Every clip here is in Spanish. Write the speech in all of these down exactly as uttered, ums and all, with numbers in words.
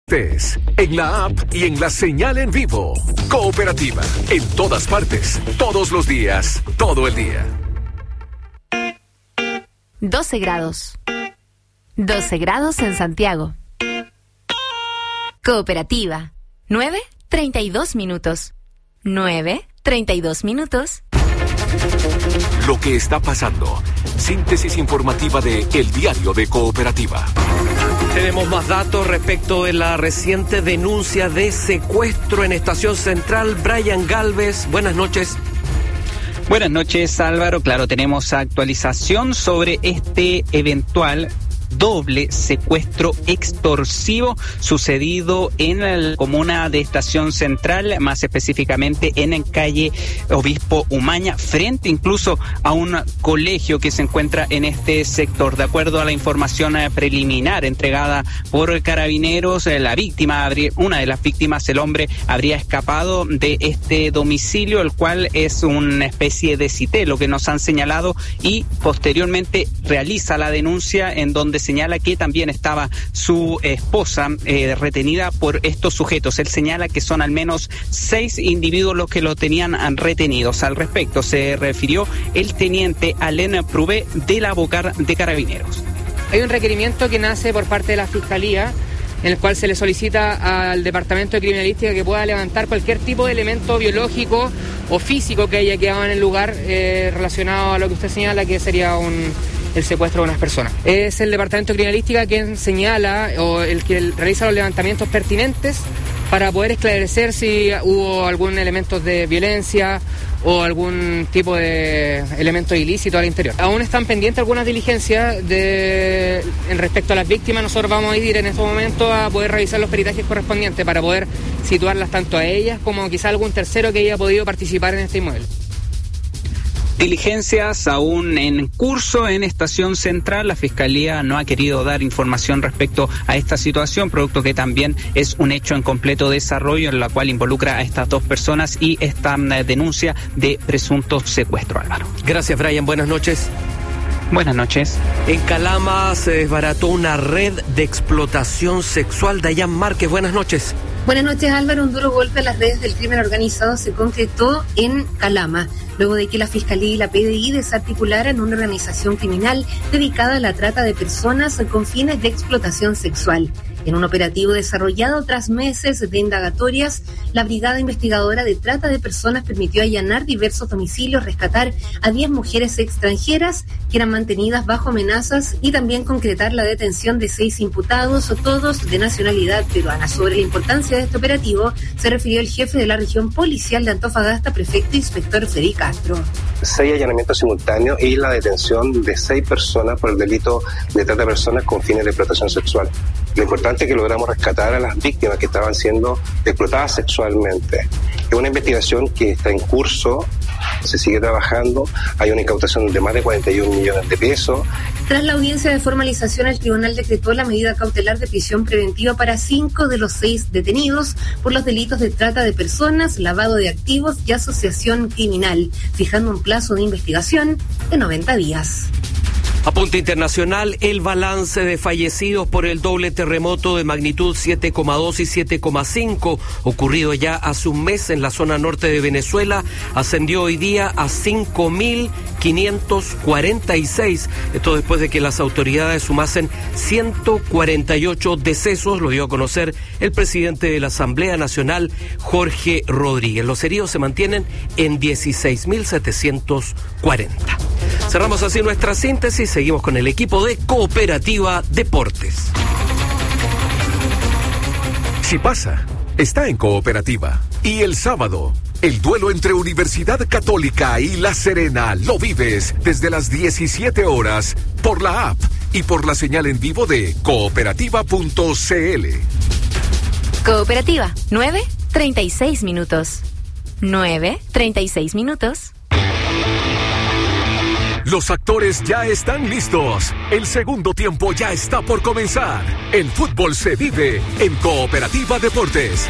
En la app y en la señal en vivo. Cooperativa, en todas partes, todos los días, todo el día. doce grados. doce grados en Santiago. Cooperativa, nueve, treinta y dos minutos. nueve, treinta y dos minutos. Lo que está pasando. Síntesis informativa de El Diario de Cooperativa. Tenemos más datos respecto de la reciente denuncia de secuestro en Estación Central. Brian Galvez, buenas noches. Buenas noches, Álvaro. Claro, tenemos actualización sobre este eventual doble secuestro extorsivo sucedido en la comuna de Estación Central, más específicamente en calle Obispo Umaña, frente incluso a un colegio que se encuentra en este sector. De acuerdo a la información preliminar entregada por Carabineros, la víctima, una de las víctimas, el hombre, habría escapado de este domicilio, el cual es una especie de cité, lo que nos han señalado, y posteriormente realiza la denuncia en donde señala que también estaba su esposa eh, retenida por estos sujetos. Él señala que son al menos seis individuos los que lo tenían retenidos. Al respecto se refirió el teniente Alain Prouvé de la Bocar de Carabineros. Hay un requerimiento que nace por parte de la Fiscalía, en el cual se le solicita al Departamento de Criminalística que pueda levantar cualquier tipo de elemento biológico o físico que haya quedado en el lugar eh, relacionado a lo que usted señala, que sería un... el secuestro de unas personas. Es el Departamento de Criminalística quien señala o el que realiza los levantamientos pertinentes para poder esclarecer si hubo algún elemento de violencia o algún tipo de elemento ilícito al interior. Aún están pendientes algunas diligencias de, en respecto a las víctimas. Nosotros vamos a ir en este momento a poder revisar los peritajes correspondientes para poder situarlas tanto a ellas como quizá algún tercero que haya podido participar en este inmueble. Diligencias aún en curso en Estación Central. La Fiscalía no ha querido dar información respecto a esta situación, producto que también es un hecho en completo desarrollo, en la cual involucra a estas dos personas y esta denuncia de presunto secuestro, Álvaro. Gracias, Brian. Buenas noches. Buenas noches. En Calama se desbarató una red de explotación sexual. Dayan Márquez, buenas noches. Buenas noches, Álvaro. Un duro golpe a las redes del crimen organizado se concretó en Calama, luego de que la Fiscalía y la P D I desarticularan una organización criminal dedicada a la trata de personas con fines de explotación sexual. En un operativo desarrollado tras meses de indagatorias, la Brigada Investigadora de Trata de Personas permitió allanar diversos domicilios, rescatar a diez mujeres extranjeras que eran mantenidas bajo amenazas y también concretar la detención de seis imputados, todos de nacionalidad peruana. Sobre la importancia de este operativo se refirió el jefe de la región policial de Antofagasta, prefecto inspector Freddy Castro. Seis allanamientos simultáneos y la detención de seis personas por el delito de trata de personas con fines de explotación sexual. Lo importante es que logramos rescatar a las víctimas que estaban siendo explotadas sexualmente. Es una investigación que está en curso, se sigue trabajando, hay una incautación de más de cuarenta y un millones de pesos. Tras la audiencia de formalización, el tribunal decretó la medida cautelar de prisión preventiva para cinco de los seis detenidos por los delitos de trata de personas, lavado de activos y asociación criminal, fijando un plazo de investigación de noventa días. Apunte internacional, el balance de fallecidos por el doble terremoto de magnitud siete coma dos y siete coma cinco, ocurrido ya hace un mes en la zona norte de Venezuela, ascendió hoy día a cinco mil quinientos cuarenta y seis. Esto después de que las autoridades sumasen ciento cuarenta y ocho decesos, lo dio a conocer el presidente de la Asamblea Nacional, Jorge Rodríguez. Los heridos se mantienen en dieciséis mil setecientos cuarenta. Cerramos así nuestra síntesis. Seguimos con el equipo de Cooperativa Deportes. Si pasa, está en Cooperativa. Y el sábado, el duelo entre Universidad Católica y La Serena lo vives desde las diecisiete horas por la app y por la señal en vivo de cooperativa punto c l. Cooperativa, nueve, treinta y seis minutos. nueve, treinta y seis minutos. Los actores ya están listos. El segundo tiempo ya está por comenzar. El fútbol se vive en Cooperativa Deportes.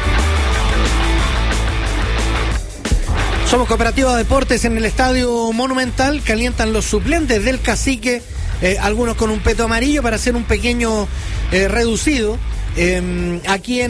Somos Cooperativa Deportes en el Estadio Monumental. Calientan los suplentes del Cacique, eh, algunos con un peto amarillo para hacer un pequeño eh, reducido. Eh, aquí en